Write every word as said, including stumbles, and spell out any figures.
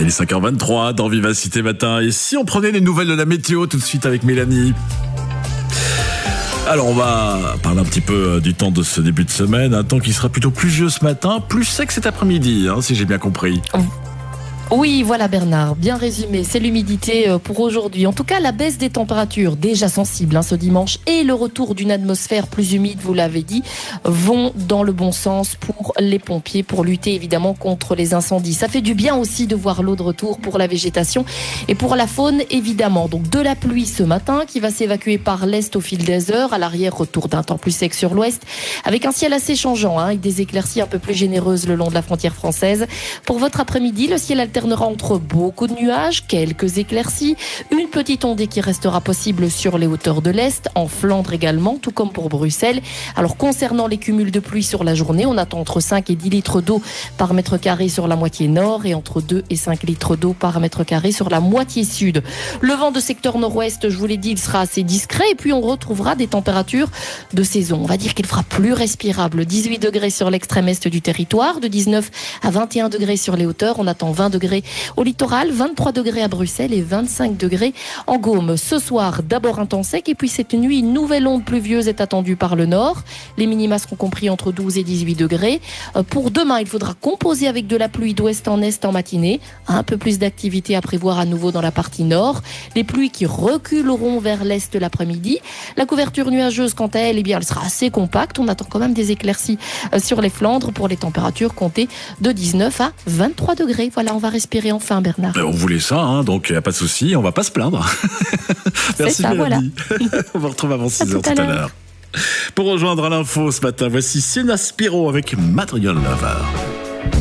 Il est cinq heures vingt-trois dans Vivacité Matin. Et si on prenait les nouvelles de la météo tout de suite avec Mélanie? Alors on va parler un petit peu du temps de ce début de semaine. Un temps qui sera plutôt pluvieux ce matin, plus sec cet après-midi, hein, si j'ai bien compris. Oui, voilà Bernard, bien résumé, c'est l'humidité pour aujourd'hui. En tout cas, la baisse des températures, déjà sensible hein, ce dimanche, et le retour d'une atmosphère plus humide, vous l'avez dit, vont dans le bon sens pour les pompiers, pour lutter évidemment contre les incendies. Ça fait du bien aussi de voir l'eau de retour pour la végétation et pour la faune, évidemment. Donc de la pluie ce matin qui va s'évacuer par l'est au fil des heures. À l'arrière, retour d'un temps plus sec sur l'ouest, avec un ciel assez changeant, hein, avec des éclaircies un peu plus généreuses le long de la frontière française. Pour votre après-midi, le ciel alternera entre beaucoup de nuages, quelques éclaircies, une petite ondée qui restera possible sur les hauteurs de l'Est, en Flandre également, tout comme pour Bruxelles. Alors concernant les cumuls de pluie sur la journée, on attend entre cinq et dix litres d'eau par mètre carré sur la moitié nord et entre deux et cinq litres d'eau par mètre carré sur la moitié sud. Le vent de secteur nord-ouest, je vous l'ai dit, il sera assez discret et puis on retrouvera des températures de saison. On va dire qu'il fera plus respirable. dix-huit degrés sur l'extrême est du territoire, de dix-neuf à vingt et un degrés sur les hauteurs. On attend vingt degrés au littoral, vingt-trois degrés à Bruxelles et vingt-cinq degrés en Gaume. Ce soir, d'abord un temps sec et puis cette nuit, une nouvelle onde pluvieuse est attendue par le nord. Les minima seront compris entre douze et dix-huit degrés. Pour demain, il faudra composer avec de la pluie d'ouest en est en matinée. Un peu plus d'activité à prévoir à nouveau dans la partie nord. Les pluies qui reculeront vers l'est l'après-midi. La couverture nuageuse, quant à elle, eh bien, elle sera assez compacte. On attend quand même des éclaircies sur les Flandres pour les températures comptées de dix-neuf à vingt-trois degrés. Voilà, on va respirer enfin, Bernard. On voulait ça, hein, donc il n'y a pas de souci, on va pas se plaindre. Merci ça, Mélanie. Voilà. On va retrouver avant six heures tout à l'heure. Pour rejoindre à l'info ce matin, voici Sina Spiro avec Material Lover.